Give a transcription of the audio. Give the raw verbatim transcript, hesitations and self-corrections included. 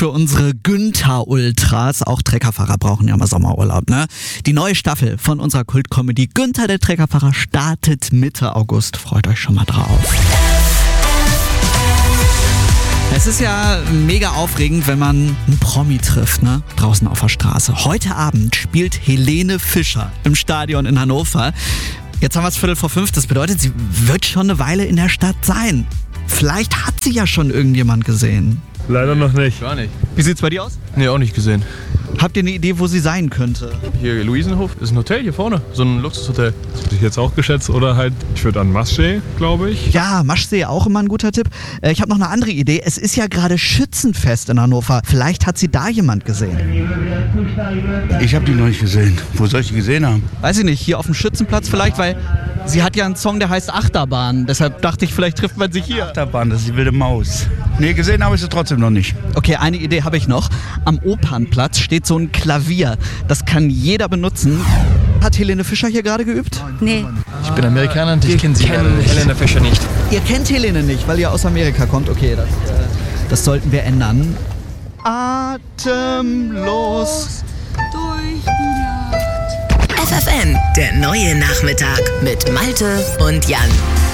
für unsere Günther-Ultras. Auch Treckerfahrer brauchen ja mal Sommerurlaub, ne? Die neue Staffel von unserer Kultkomödie Günther der Treckerfahrer startet Mitte August. Freut euch schon mal drauf. Es ist ja mega aufregend, wenn man einen Promi trifft, ne? Draußen auf der Straße. Heute Abend spielt Helene Fischer im Stadion in Hannover. Jetzt haben wir es Viertel vor fünf. Das bedeutet, sie wird schon eine Weile in der Stadt sein. Vielleicht hat sie ja schon irgendjemand gesehen. Leider noch nicht. Gar nicht. Wie sieht's bei dir aus? Nee, auch nicht gesehen. Habt ihr eine Idee, wo sie sein könnte? Hier Luisenhof ist ein Hotel hier vorne, so ein Luxushotel. Das hätte ich jetzt auch geschätzt. Oder halt, ich würde an Maschsee, glaube ich. Ja, Maschsee auch immer ein guter Tipp. Äh, ich habe noch eine andere Idee. Es ist ja gerade Schützenfest in Hannover. Vielleicht hat sie da jemand gesehen. Ich habe die noch nicht gesehen. Wo soll ich die gesehen haben? Weiß ich nicht, hier auf dem Schützenplatz vielleicht, weil sie hat ja einen Song, der heißt Achterbahn. Deshalb dachte ich, vielleicht trifft man sich hier. Achterbahn, das ist die wilde Maus. Nee, gesehen habe ich sie trotzdem noch nicht. Okay, eine Idee habe ich noch. Am Opernplatz steht so ein Klavier. Das kann jeder benutzen. Hat Helene Fischer hier gerade geübt? Nee. Ich bin Amerikaner und ich kenne sie leider nicht. Helene Fischer nicht. Ihr kennt Helene nicht, weil ihr aus Amerika kommt. Okay, das, äh, das sollten wir ändern. Atemlos. Durch die Nacht. F F N, der neue Nachmittag mit Malte und Jan.